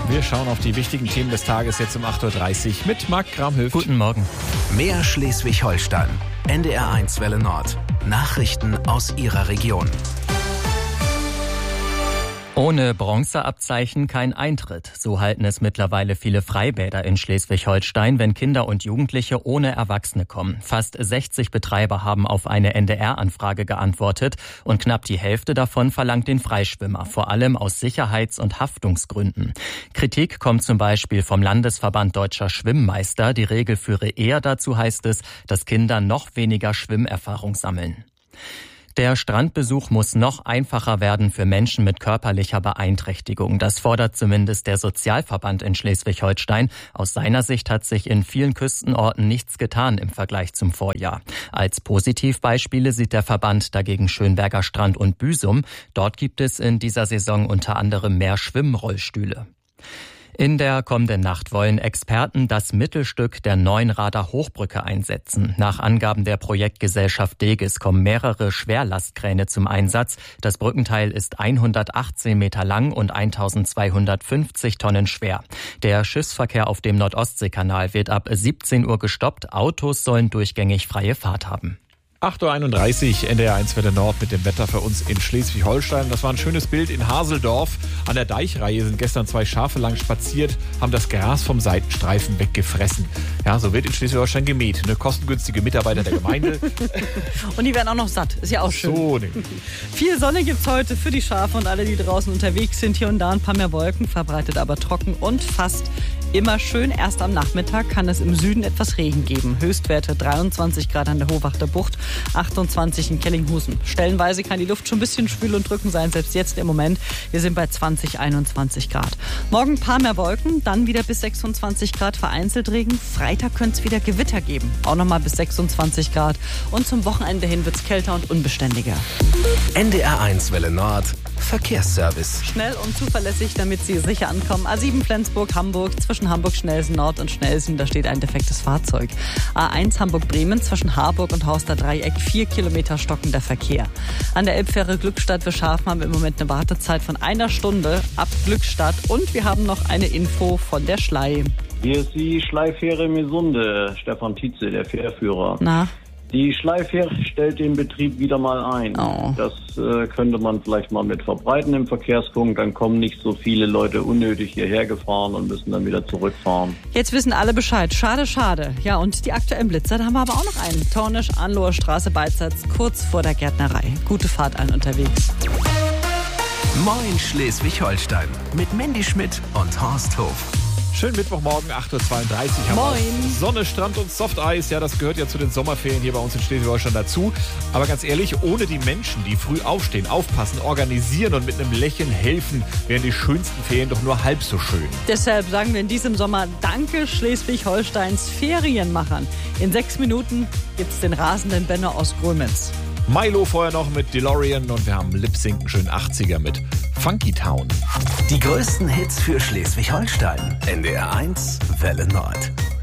Wir schauen auf die wichtigen Themen des Tages jetzt um 8.30 Uhr mit Marc Gramhöft. Guten Morgen. Mehr Schleswig-Holstein. NDR1 Welle Nord. Nachrichten aus Ihrer Region. Ohne Bronzeabzeichen kein Eintritt. So halten es mittlerweile viele Freibäder in Schleswig-Holstein, wenn Kinder und Jugendliche ohne Erwachsene kommen. Fast 60 Betreiber haben auf eine NDR-Anfrage geantwortet und knapp die Hälfte davon verlangt den Freischwimmer, vor allem aus Sicherheits- und Haftungsgründen. Kritik kommt zum Beispiel vom Landesverband Deutscher Schwimmmeister. Die Regel führe eher dazu, heißt es, dass Kinder noch weniger Schwimmerfahrung sammeln. Der Strandbesuch muss noch einfacher werden für Menschen mit körperlicher Beeinträchtigung. Das fordert zumindest der Sozialverband in Schleswig-Holstein. Aus seiner Sicht hat sich in vielen Küstenorten nichts getan im Vergleich zum Vorjahr. Als Positivbeispiele sieht der Verband dagegen Schönberger Strand und Büsum. Dort gibt es in dieser Saison unter anderem mehr Schwimmrollstühle. In der kommenden Nacht wollen Experten das Mittelstück der Neuenrader Hochbrücke einsetzen. Nach Angaben der Projektgesellschaft Degis kommen mehrere Schwerlastkräne zum Einsatz. Das Brückenteil ist 118 Meter lang und 1250 Tonnen schwer. Der Schiffsverkehr auf dem Nordostseekanal wird ab 17 Uhr gestoppt. Autos sollen durchgängig freie Fahrt haben. 8.31 Uhr, NDR1 Welle Nord mit dem Wetter für uns in Schleswig-Holstein. Das war ein schönes Bild in Haseldorf. An der Deichreihe sind gestern 2 Schafe lang spaziert, haben das Gras vom Seitenstreifen weggefressen. Ja, so wird in Schleswig-Holstein gemäht. Ne? Kostengünstige Mitarbeiter der Gemeinde. Und die werden auch noch satt. Ist ja auch schön. So, ne. Viel Sonne gibt's heute für die Schafe und alle, die draußen unterwegs sind. Hier und da ein paar mehr Wolken, verbreitet aber trocken und fast immer schön. Erst am Nachmittag kann es im Süden etwas Regen geben. Höchstwerte 23 Grad an der Hohwachter Bucht, 28 in Kellinghusen. Stellenweise kann die Luft schon ein bisschen schwül und drückend sein, selbst jetzt im Moment. Wir sind bei 20, 21 Grad. Morgen ein paar mehr Wolken, dann wieder bis 26 Grad, vereinzelt Regen. Freitag könnte es wieder Gewitter geben, auch nochmal bis 26 Grad. Und zum Wochenende hin wird es kälter und unbeständiger. NDR1 Welle Nord. Verkehrsservice. Schnell und zuverlässig, damit Sie sicher ankommen. A7 Flensburg, Hamburg, zwischen Hamburg-Schnelsen Nord und Schnelsen, da steht ein defektes Fahrzeug. A1 Hamburg-Bremen, zwischen Harburg und Hauster Dreieck, 4 Kilometer stockender Verkehr. An der Elbfähre Glückstadt Wilschafen haben wir im Moment eine Wartezeit von 1 Stunde ab Glückstadt. Und wir haben noch eine Info von der Schlei. Hier ist die Schleifähre Mesunde, Stefan Tietze, der Fährführer. Na? Die Schleifähre stellt den Betrieb wieder mal ein. Oh. Das könnte man vielleicht mal mit verbreiten im Verkehrspunkt. Dann kommen nicht so viele Leute unnötig hierher gefahren und müssen dann wieder zurückfahren. Jetzt wissen alle Bescheid. Schade, schade. Ja, und die aktuellen Blitzer, da haben wir aber auch noch einen. Tornisch, Anloher Straße, Beizatz, kurz vor der Gärtnerei. Gute Fahrt allen unterwegs. Moin Schleswig-Holstein mit Mandy Schmidt und Horst Hof. Schönen Mittwochmorgen, 8.32 Uhr. Moin. Sonne, Strand und Softeis. Ja, das gehört ja zu den Sommerferien hier bei uns in Schleswig-Holstein dazu. Aber ganz ehrlich, ohne die Menschen, die früh aufstehen, aufpassen, organisieren und mit einem Lächeln helfen, wären die schönsten Ferien doch nur halb so schön. Deshalb sagen wir in diesem Sommer Danke Schleswig-Holsteins Ferienmachern. In 6 Minuten gibt's den rasenden Benno aus Grömitz. Milo vorher noch mit DeLorean und wir haben Lip-Sync, schön 80er mit Funky Town. Die größten Hits für Schleswig-Holstein. NDR1 Welle Nord.